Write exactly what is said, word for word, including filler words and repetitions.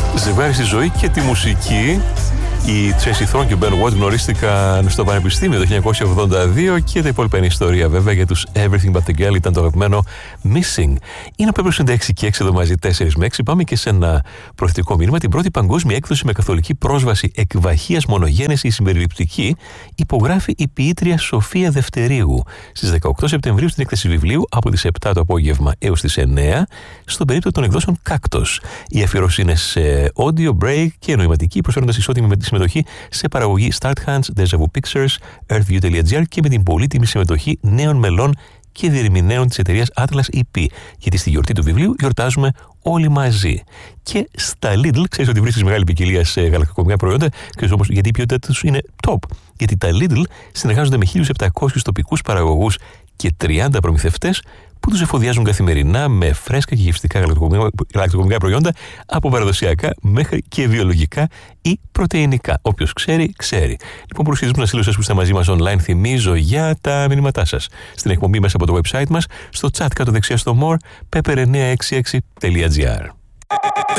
Ζευγάρι στη ζωή και τη μουσική. Οι Tracy Thorn και ο Ben Watt γνωρίστηκαν στο Πανεπιστήμιο το χίλια εννιακόσια ογδόντα δύο και τα υπόλοιπα είναι ιστορία. Βέβαια για τους Everything But The Girl ήταν το αγαπημένο Missing. Είναι ο Πέπρος ενενήντα έξι και έξι εδώ μαζί τέσσερα με έξι. Πάμε και σε ένα προθετικό μήνυμα. Την πρώτη παγκόσμια έκδοση με καθολική πρόσβαση εκβαχίας μονογένεση συμπεριληπτική υπογράφει η ποιήτρια Σοφία Δευτερίγου στις δεκαοκτώ Σεπτεμβρίου στην έκθεση βιβλίου από τις επτά το απόγευμα έως τις εννέα στον περίπτωτο των εκδόσεων Cactus. Η αφιέρωση είναι σε audio, break και νοηματική, προσφέροντας ισότιμη με τη συμμετοχή σε παραγωγή Start Hands, Deja Vu Pictures, earthview.gr και με την πολύτιμη συμμετοχή νέων μελών και διερμηνέων της εταιρείας Atlas ι πι. Γιατί στη γιορτή του βιβλίου γιορτάζουμε όλοι μαζί. Και στα Lidl, ξέρεις ότι βρίσκεις μεγάλη ποικιλία σε γαλακτοκομικά προϊόντα, και όμως γιατί η ποιότητα τους είναι top. Γιατί τα Lidl συνεργάζονται με χίλιους επτακόσιους τοπικούς παραγωγούς και τριάντα προμηθευτές που τους εφοδιάζουν καθημερινά με φρέσκα και γευστικά γαλακτοκομικά προϊόντα από παραδοσιακά μέχρι και βιολογικά ή πρωτεϊνικά. Όποιος ξέρει, ξέρει. Λοιπόν, προσχετίζουμε να στείλω εσάς που είστε μαζί μας online, θυμίζω για τα μηνύματά σας στην εκπομπή μέσα από το website μας, στο chat κάτω δεξιά στο more, pepper εννιακόσια εξήντα έξι τελεία gr.